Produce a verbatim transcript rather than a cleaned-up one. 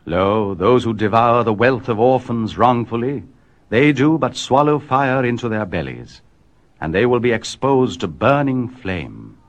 Lo, those who devour the wealth of orphans wrongfully, they do but swallow fire into their bellies, and they will be exposed to burning flame.